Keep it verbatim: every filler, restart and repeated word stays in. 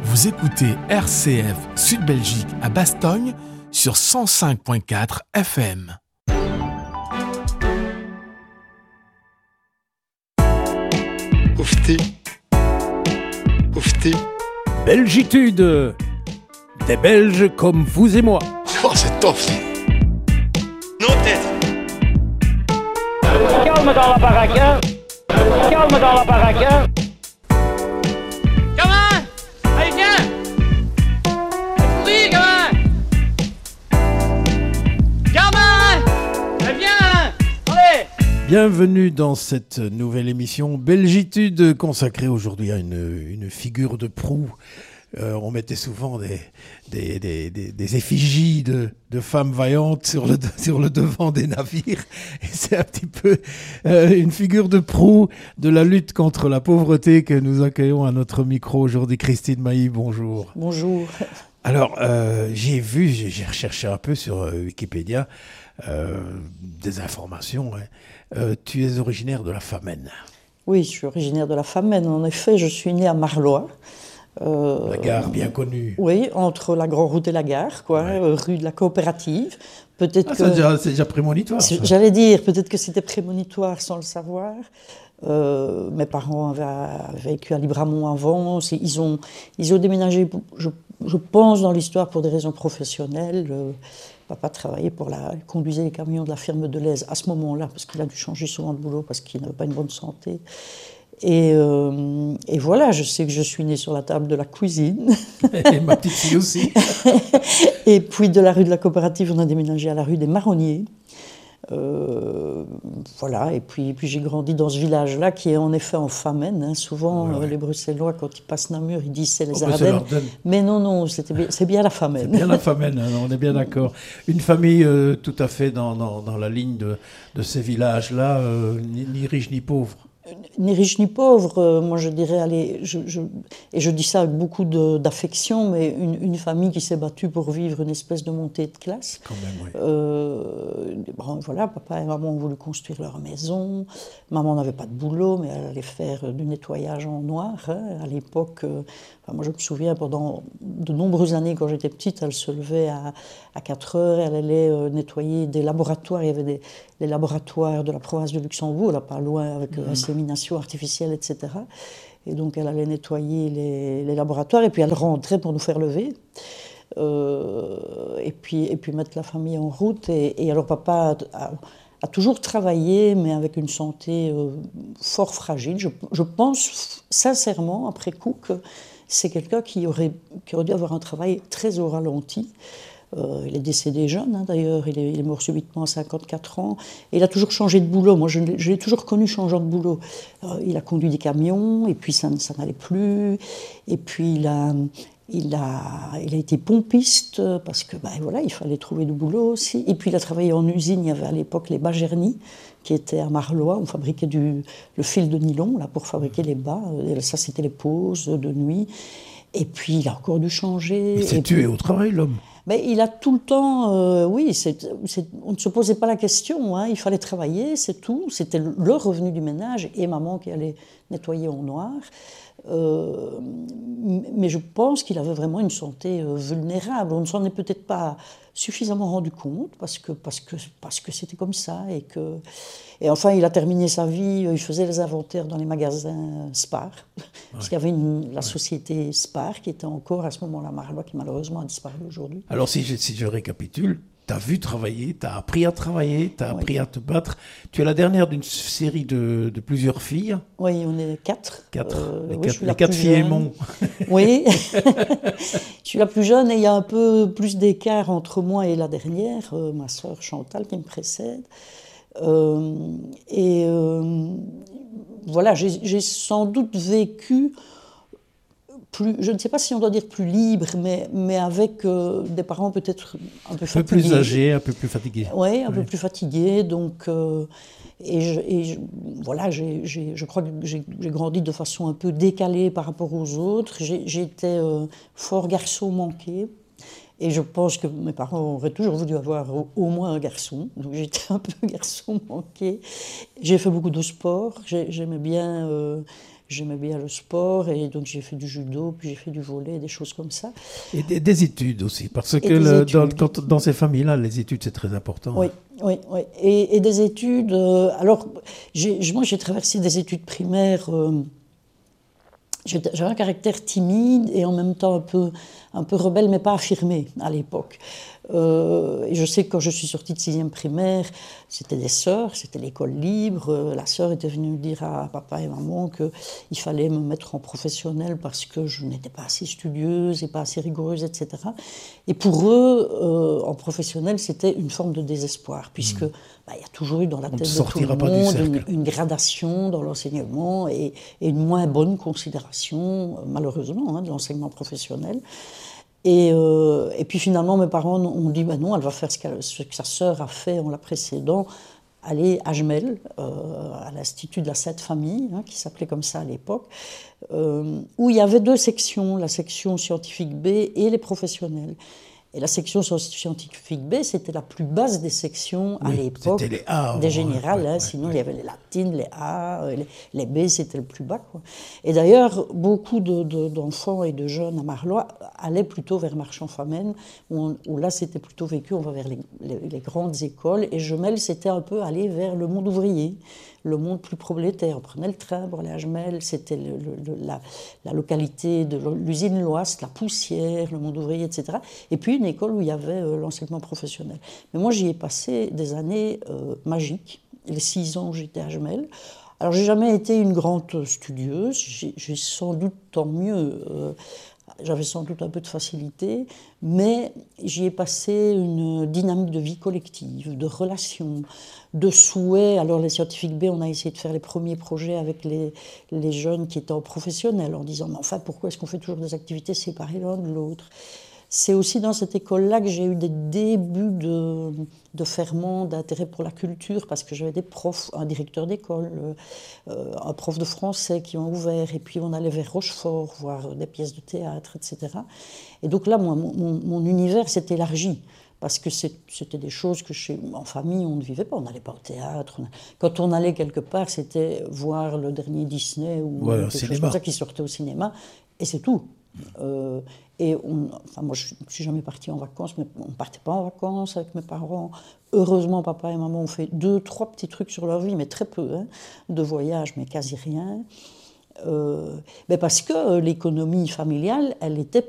Vous écoutez R C F Sud Belgique à Bastogne sur cent cinq virgule quatre F M. Oufti. Oufti. Belgitude. Des Belges comme vous et moi. Oh, c'est top. Non, tête. Calme dans la baraque, hein. Calme dans la baraque, hein. Gamin, allez viens. Courir, gamin. Gamin, allez viens. Allez. Bienvenue dans cette nouvelle émission Belgitude consacrée aujourd'hui à une, une figure de proue. Euh, on mettait souvent des, des, des, des, des effigies de, de femmes vaillantes sur le, sur le devant des navires. Et c'est un petit peu euh, une figure de proue de la lutte contre la pauvreté que nous accueillons à notre micro aujourd'hui. Christine Mailly, bonjour. Bonjour. Alors, euh, j'ai vu, j'ai, j'ai recherché un peu sur euh, Wikipédia euh, des informations. Hein. Euh, tu es originaire de la Famenne. Oui, je suis originaire de la Famenne. En effet, je suis née à Marlois. Euh, la gare bien connue. Oui, entre la Grande Route et la gare, quoi, ouais. euh, rue de la Coopérative. Peut-être ah, que, c'est, déjà, c'est déjà prémonitoire. Ça. J'allais dire, peut-être que c'était prémonitoire sans le savoir. Euh, mes parents avaient, avaient vécu à Libramont avant. C'est, ils, ont, ils ont déménagé, je, je pense, dans l'histoire pour des raisons professionnelles. Euh, papa travaillait pour la, conduisait les camions de la firme Deleuze à ce moment-là, parce qu'il a dû changer souvent de boulot parce qu'il n'avait pas une bonne santé. Et, euh, et voilà, je sais que je suis née sur la table de la cuisine. Et ma petite fille aussi. Et puis de la rue de la Coopérative, on a déménagé à la rue des Marronniers. Euh, voilà, et puis, puis j'ai grandi dans ce village-là qui est en effet en Famenne. Hein. Souvent, ouais, ouais. Euh, les Bruxellois, quand ils passent Namur, ils disent c'est les oh, Ardennes. Mais non, non, c'était bien, c'est bien la Famenne. C'est bien la Famenne, hein, on est bien d'accord. Une famille euh, tout à fait dans, dans, dans la ligne de, de ces villages-là, euh, ni, ni riche ni pauvre. Ni riche ni pauvre, euh, moi je dirais, allez, je, je, et je dis ça avec beaucoup de, d'affection, mais une, une famille qui s'est battue pour vivre une espèce de montée de classe. Quand même, oui. Euh, bon, voilà, papa et maman ont voulu construire leur maison. Maman n'avait pas de boulot, mais elle allait faire du nettoyage en noir. Hein. À l'époque, euh, enfin, moi je me souviens, pendant de nombreuses années, quand j'étais petite, elle se levait à, à quatre heures, elle allait euh, nettoyer des laboratoires. Il y avait des, les laboratoires de la province de Luxembourg, là pas loin, avec euh, insémination artificielle, et cetera. Et donc elle allait nettoyer les, les laboratoires, et puis elle rentrait pour nous faire lever. Euh, et, puis, et puis mettre la famille en route. Et, et alors papa a, a, a toujours travaillé, mais avec une santé euh, fort fragile. Je, je pense sincèrement, après coup, que c'est quelqu'un qui aurait, qui aurait dû avoir un travail très au ralenti. Euh, il est décédé jeune, hein, d'ailleurs, il est, il est mort subitement à cinquante-quatre ans. Et il a toujours changé de boulot. Moi, je, je l'ai toujours connu changeant de boulot. Euh, il a conduit des camions, et puis ça, ça n'allait plus. Et puis il a, il a, il a été pompiste, parce que ben, voilà, il fallait trouver du boulot aussi. Et puis il a travaillé en usine. Il y avait à l'époque les Bagernis, qui étaient à Marlois. On fabriquait du, le fil de nylon là, pour fabriquer les bas. Et ça, c'était les pauses de nuit. Et puis il a encore dû changer. Il s'est tué au travail, l'homme. Mais il a tout le temps, euh, oui, c'est, c'est, on ne se posait pas la question, hein, il fallait travailler, c'est tout, c'était le revenu du ménage et maman qui allait nettoyer en noir. Euh, mais je pense qu'il avait vraiment une santé euh, vulnérable. On ne s'en est peut-être pas suffisamment rendu compte parce que, parce que, parce que c'était comme ça. Et, que, et enfin, il a terminé sa vie, il faisait les inventaires dans les magasins Spar. Ouais. Parce qu'il y avait une, la ouais. société Spar qui était encore à ce moment-là Marlois, qui malheureusement a disparu aujourd'hui. Alors si je, si je récapitule, tu as vu travailler, tu as appris à travailler, tu as appris oui. à te battre. Tu es la dernière d'une série de, de plusieurs filles. Oui, on est quatre. Quatre, euh, les, oui, quatre les quatre filles aimons. Oui, je suis la plus jeune et il y a un peu plus d'écart entre moi et la dernière, euh, ma sœur Chantal qui me précède. Euh, et euh, voilà, j'ai, j'ai sans doute vécu... Plus, je ne sais pas si on doit dire plus libre, mais, mais avec euh, des parents peut-être un peu fatigués. Un peu plus âgés, un peu plus fatigués. Ouais, un oui, un peu plus fatigués. Donc, euh, et je, et je, voilà, j'ai, j'ai, je crois que j'ai, j'ai grandi de façon un peu décalée par rapport aux autres. J'ai, j'étais euh, fort garçon manqué. Et je pense que mes parents auraient toujours voulu avoir au, au moins un garçon. Donc j'étais un peu garçon manqué. J'ai fait beaucoup de sport. J'ai, j'aimais bien... Euh, j'aimais bien le sport, et donc j'ai fait du judo, puis j'ai fait du volley, des choses comme ça. Et des, des études aussi, parce que le, dans, quand, dans ces familles-là, les études, c'est très important. Oui, oui, oui. Et, et des études... Euh, alors, j'ai, moi, j'ai traversé des études primaires... Euh, j'avais un caractère timide et en même temps un peu, un peu rebelle, mais pas affirmé à l'époque. Euh, et je sais que quand je suis sortie de sixième primaire, c'était des sœurs, c'était l'école libre. La sœur était venue dire à papa et maman qu'il fallait me mettre en professionnel parce que je n'étais pas assez studieuse et pas assez rigoureuse, et cetera. Et pour eux, euh, en professionnel, c'était une forme de désespoir, puisque mmh. bah, y a toujours eu dans la tête de tout le monde une, une gradation dans l'enseignement et, et une moins bonne considération, malheureusement, hein, de l'enseignement professionnel. Et, euh, et puis finalement, mes parents ont dit ben non, elle va faire ce, ce que sa sœur a fait en la précédant, aller à Jemelle, euh, à l'Institut de la Sainte Famille, hein, qui s'appelait comme ça à l'époque, euh, où il y avait deux sections, la section scientifique B et les professionnels. Et la section scientifique B, c'était la plus basse des sections à oui, l'époque, les A, des générales, ouais, hein, ouais, sinon ouais. il y avait les latines, les A, les, les B, c'était le plus bas, quoi. Et d'ailleurs, beaucoup de, de, d'enfants et de jeunes à Marlois allaient plutôt vers Marchand-Famenne, où, où là c'était plutôt vécu, on va vers les, les, les grandes écoles, et Jemelle, c'était un peu aller vers le monde ouvrier, le monde plus prolétaire. On prenait le train pour aller à Jemelle, c'était le, le, la, la localité de l'usine Loast, la poussière, le monde ouvrier, et cetera. Et puis une école où il y avait euh, l'enseignement professionnel. Mais moi, j'y ai passé des années euh, magiques, les six ans où j'étais à Jemelle. Alors, j'ai jamais été une grande studieuse, j'ai, j'ai sans doute, tant mieux, euh, j'avais sans doute un peu de facilité, mais j'y ai passé une dynamique de vie collective, de relations, de souhaits. Alors les scientifiques B, on a essayé de faire les premiers projets avec les, les jeunes qui étaient en professionnel, en disant, mais enfin, pourquoi est-ce qu'on fait toujours des activités séparées l'un de l'autre ? C'est aussi dans cette école-là que j'ai eu des débuts de, de ferment, d'intérêt pour la culture, parce que j'avais des profs, un directeur d'école, euh, un prof de français qui ont ouvert, et puis on allait vers Rochefort, voir des pièces de théâtre, et cetera. Et donc là, moi, mon, mon univers s'est élargi, parce que c'est, c'était des choses que chez, en famille, on ne vivait pas, on n'allait pas au théâtre. On, quand on allait quelque part, c'était voir le dernier Disney ou ouais, quelque chose comme ça qui sortait au cinéma, et c'est tout. Euh, et on, enfin moi je ne suis jamais partie en vacances, mais on ne partait pas en vacances avec mes parents. Heureusement, papa et maman ont fait deux, trois petits trucs sur leur vie, mais très peu, hein, de voyages, mais quasi rien. Euh, mais parce que l'économie familiale, elle était